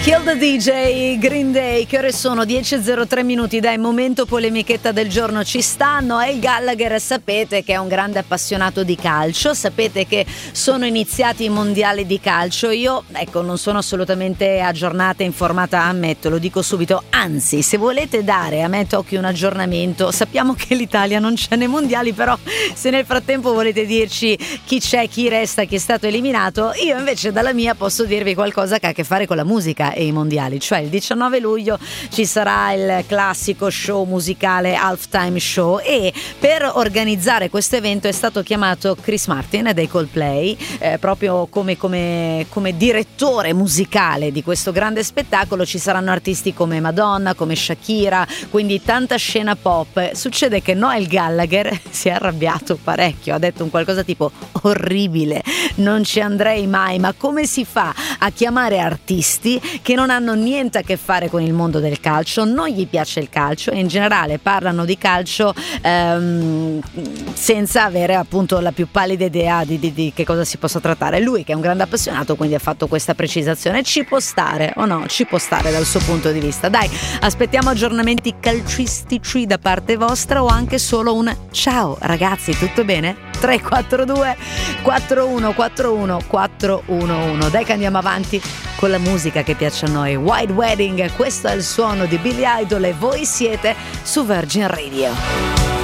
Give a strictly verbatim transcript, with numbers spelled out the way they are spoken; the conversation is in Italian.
Kill the D J, Green Day. Che ore sono? dieci e zero tre minuti. Dai, momento polemichetta del giorno ci sta. Noel Gallagher, sapete che è un grande appassionato di calcio, sapete che sono iniziati i mondiali di calcio. Io, ecco, non sono assolutamente aggiornata e informata, ammetto, lo dico subito. Anzi, se volete dare a me Tokyo un aggiornamento, sappiamo che l'Italia non c'è nei mondiali, però se nel frattempo volete dirci chi c'è, chi resta, chi è stato eliminato, io invece dalla mia posso dirvi qualcosa che ha a che fare con la musica e i mondiali. Cioè il diciannove luglio ci sarà il classico show musicale Halftime Show, e per organizzare questo evento è stato chiamato Chris Martin dei Coldplay, eh, proprio come, come, come direttore musicale di questo grande spettacolo. Ci saranno artisti come Madonna, come Shakira, quindi tanta scena pop. Succede che Noel Gallagher si è arrabbiato parecchio, ha detto un qualcosa tipo: orribile, non ci andrei mai, ma come si fa a chiamare artisti che non hanno niente a che fare con il mondo del calcio, non gli piace il calcio e in generale parlano di calcio ehm, senza avere appunto la più pallida idea di, di, di che cosa si possa trattare. Lui, che è un grande appassionato, quindi ha fatto questa precisazione. Ci può stare o no? Ci può stare dal suo punto di vista. Dai, aspettiamo aggiornamenti calcistici da parte vostra, o anche solo un ciao ragazzi, tutto bene? tre quattro due quattro uno quattro uno quattro uno uno. Dai che andiamo avanti con la musica che piace a noi. White Wedding, questo è il suono di Billy Idol e voi siete su Virgin Radio.